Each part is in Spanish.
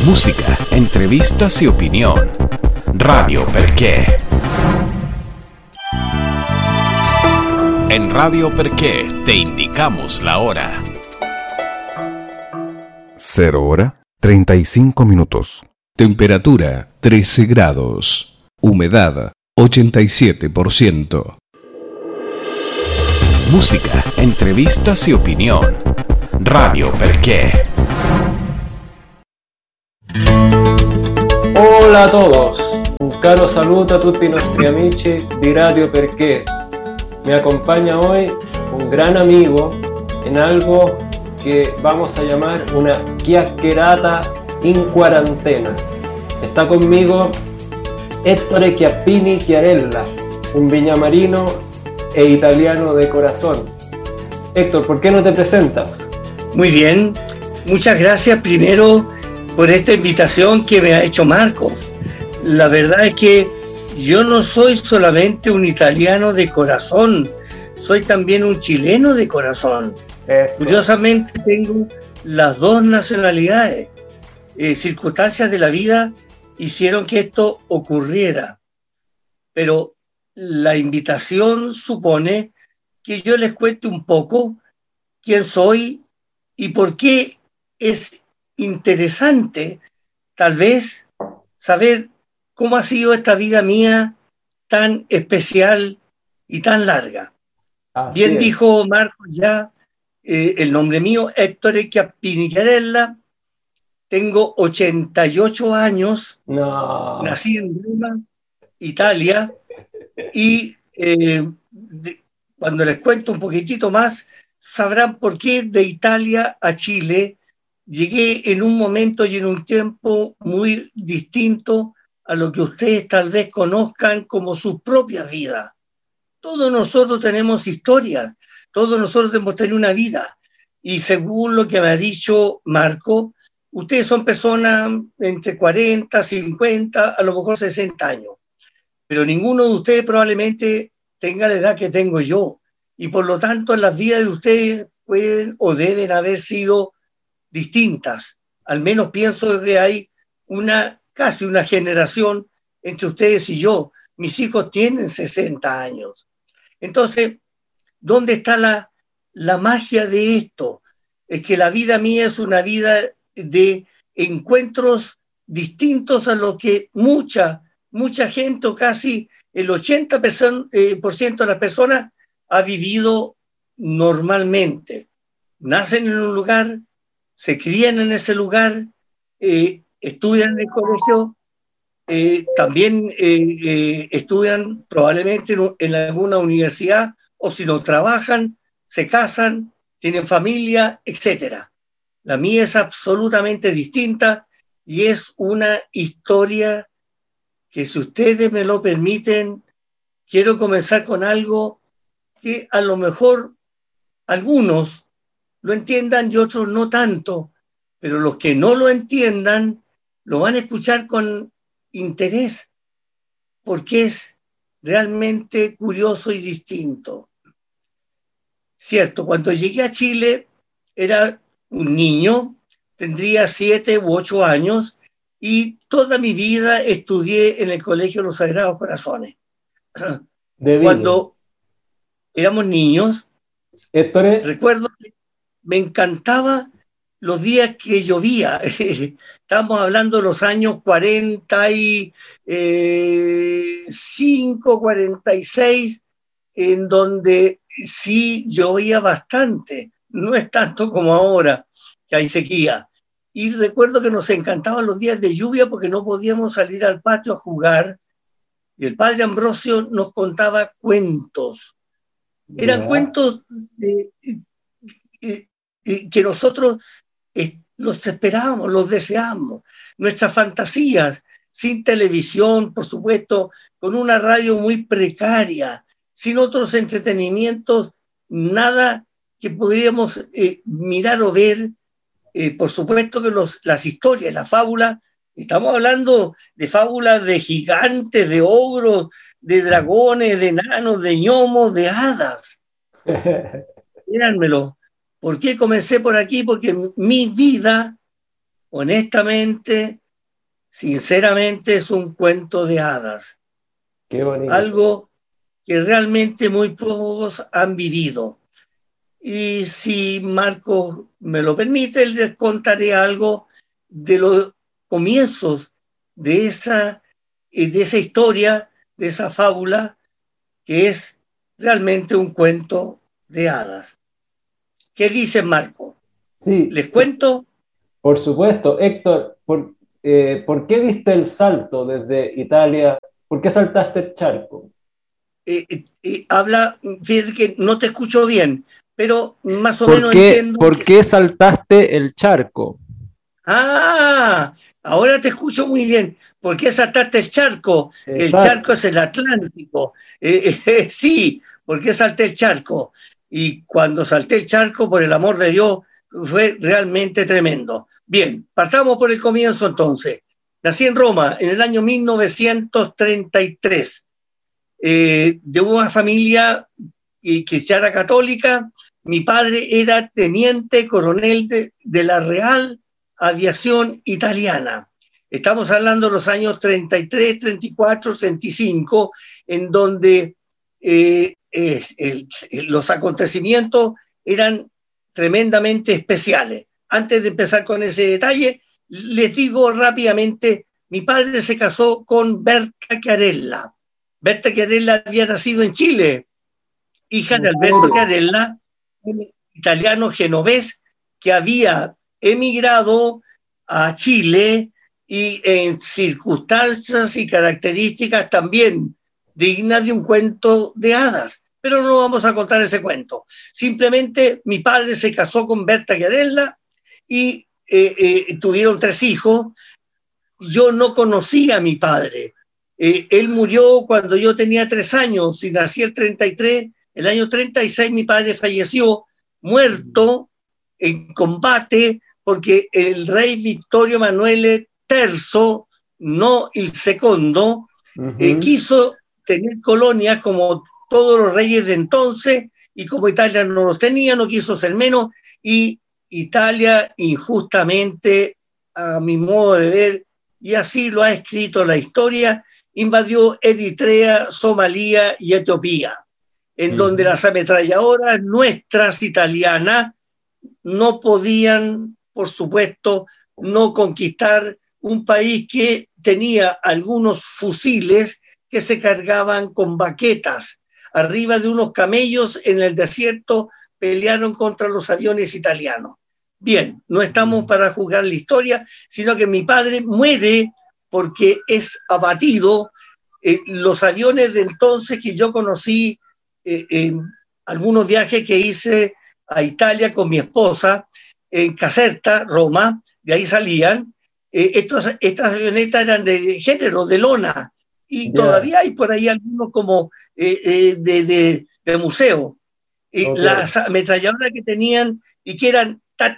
Música, entrevistas y opinión. Radio Perché. En Radio Perché te indicamos la hora. 0:35. Temperatura 13 grados. Humedad 87%. Música, entrevistas y opinión. Radio Perché. Hola a todos, un caro saluto a tutti i nostri amici di Radio Perché. Me acompaña hoy un gran amigo en algo que vamos a llamar una chiacchierata in cuarentena. Está conmigo Ettore Chiappini Chiarella, un viñamarino e italiano de corazón. Héctor, ¿por qué no te presentas? Muy bien, muchas gracias primero por esta invitación que me ha hecho Marco. La verdad es que yo no soy solamente un italiano de corazón, soy también un chileno de corazón. Eso. Curiosamente tengo las dos nacionalidades. Circunstancias de la vida hicieron que esto ocurriera. Pero la invitación supone que yo les cuente un poco quién soy y por qué es interesante, tal vez, saber cómo ha sido esta vida mía tan especial y tan larga. Así Bien es. dijo Marcos ya, el nombre mío, Ettore Chiappini Chiarella, tengo 88 años, No. nací en Roma, Italia, y cuando les cuento un poquitito más, sabrán por qué de Italia a Chile llegué en un momento y en un tiempo muy distinto a lo que ustedes tal vez conozcan como sus propias vidas. Todos nosotros tenemos historias, todos nosotros hemos tenido una vida. Y según lo que me ha dicho Marco, ustedes son personas entre 40, 50, a lo mejor 60 años. Pero ninguno de ustedes probablemente tenga la edad que tengo yo. Y por lo tanto, las vidas de ustedes pueden o deben haber sido distintas. Al menos pienso que hay casi una generación entre ustedes y yo. Mis hijos tienen 60 años. Entonces, ¿dónde está la magia de esto? Es que la vida mía es una vida de encuentros distintos a lo que mucha gente, o casi el 80% de las personas, ha vivido normalmente. Nacen en un lugar, se crían en ese lugar, estudian en el colegio, también estudian probablemente en alguna universidad, o si no trabajan, se casan, tienen familia, etc. La mía es absolutamente distinta y es una historia que, si ustedes me lo permiten, quiero comenzar con algo que a lo mejor algunos lo entiendan y otros no tanto, pero los que no lo entiendan lo van a escuchar con interés, porque es realmente curioso y distinto. Cierto, cuando llegué a Chile era un niño, tendría 7 u 8 años, y toda mi vida estudié en el Colegio de los Sagrados Corazones. Cuando éramos niños, Ettore, recuerdo que me encantaba los días que llovía. Estábamos hablando de los años 45, 46, en donde sí llovía bastante. No es tanto como ahora, que hay sequía. Y recuerdo que nos encantaban los días de lluvia porque no podíamos salir al patio a jugar. Y el padre Ambrosio nos contaba cuentos. Eran cuentos que nosotros los esperábamos, los deseábamos. Nuestras fantasías, sin televisión, por supuesto, con una radio muy precaria, sin otros entretenimientos, nada que pudiéramos mirar o ver. Por supuesto que las historias, las fábulas, estamos hablando de fábulas de gigantes, de ogros, de dragones, de enanos, de gnomos, de hadas. Díganmelo. ¿Por qué comencé por aquí? Porque mi vida honestamente, sinceramente, es un cuento de hadas. Qué bonito. Algo que realmente muy pocos han vivido. Y si Marco me lo permite, les contaré algo de los comienzos de esa historia, de esa fábula, que es realmente un cuento de hadas. ¿Qué dice Marco? Sí, ¿Les cuento? por supuesto. Héctor, ¿por qué diste el salto desde Italia? ¿Por qué saltaste el charco? Habla, fíjate que no te escucho bien, pero más o menos entiendo. ¿Por qué saltaste el charco? Ah, ahora te escucho muy bien. ¿Por qué saltaste el charco? El Exacto. charco es el Atlántico. Sí, ¿por qué salté el charco? Y cuando salté el charco, por el amor de Dios, fue realmente tremendo. Bien, partamos por el comienzo entonces. Nací en Roma en el año 1933, de una familia cristiana católica. Mi padre era teniente coronel de la Real Aviación Italiana. Estamos hablando de los años 33, 34, 35, en donde los acontecimientos eran tremendamente especiales. Antes de empezar con ese detalle, les digo rápidamente, mi padre se casó con Berta Chiarella. Berta Chiarella había nacido en Chile, hija de Alberto Chiarella, un italiano genovés que había emigrado a Chile y en circunstancias y características también dignas de un cuento de hadas. Pero no vamos a contar ese cuento. Simplemente mi padre se casó con Berta Chiarella y tuvieron 3 hijos. Yo no conocía a mi padre. Él murió cuando yo tenía 3 años. Si nací el 33, el año 36 mi padre falleció, muerto en combate, porque el rey Vittorio Emanuele III, no el segundo, quiso tener colonias como todos los reyes de entonces, y como Italia no los tenía, no quiso ser menos, y Italia injustamente, a mi modo de ver, y así lo ha escrito la historia, invadió Eritrea, Somalia y Etiopía, en donde las ametralladoras nuestras italianas no podían, por supuesto, no conquistar un país que tenía algunos fusiles que se cargaban con baquetas. Arriba de unos camellos en el desierto pelearon contra los aviones italianos. Bien, no estamos para juzgar la historia, sino que mi padre muere porque es abatido. Los aviones de entonces que yo conocí en algunos viajes que hice a Italia con mi esposa, en Caserta, Roma, de ahí salían. Estas avionetas eran de género, de lona, y todavía hay por ahí algunos como de museo. Las ametralladoras que tenían y que eran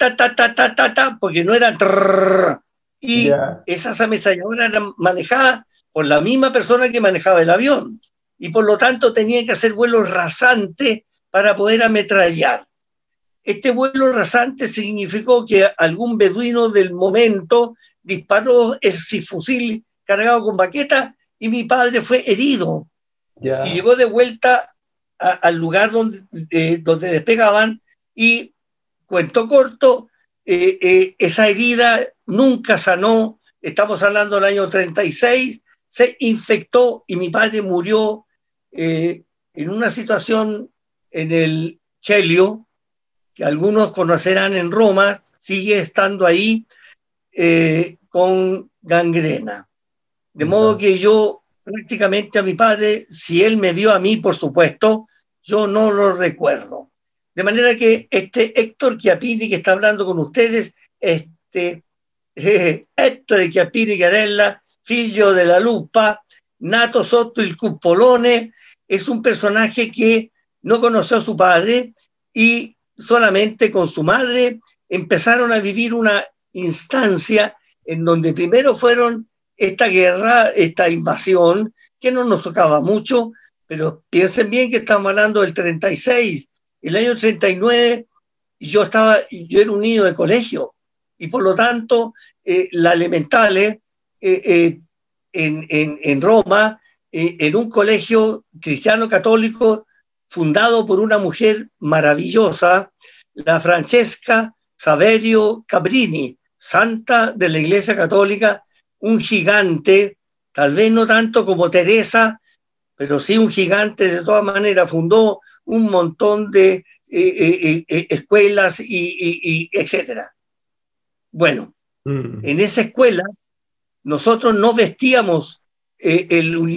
ta, porque no eran trrr, y esas ametralladoras eran manejadas por la misma persona que manejaba el avión, y por lo tanto tenían que hacer vuelos rasantes para poder ametrallar. Este vuelo rasante significó que algún beduino del momento disparó ese fusil cargado con baquetas y mi padre fue herido. Y llegó de vuelta al lugar donde despegaban, y cuento corto, esa herida nunca sanó. Estamos hablando del año 36, se infectó y mi padre murió en una situación en el Celio, que algunos conocerán en Roma, sigue estando ahí, con gangrena. De modo que yo prácticamente a mi padre, si él me dio a mí, por supuesto, yo no lo recuerdo. De manera que este Héctor Chiappini que está hablando con ustedes, Héctor Chiappini Chiarella, figlio de la Lupa, nato sotto il cupolone, es un personaje que no conoció a su padre y solamente con su madre empezaron a vivir una instancia en donde primero fueron esta guerra, esta invasión, que no nos tocaba mucho, pero piensen bien que estamos hablando del 36, el año 39, yo era un niño de colegio, y por lo tanto la Elementale en Roma, en un colegio cristiano católico fundado por una mujer maravillosa, la Francesca Saverio Cabrini, santa de la Iglesia Católica, un gigante, tal vez no tanto como Teresa, pero sí un gigante de todas maneras, fundó un montón de escuelas y etcétera. Bueno, en esa escuela nosotros no vestíamos el uniforme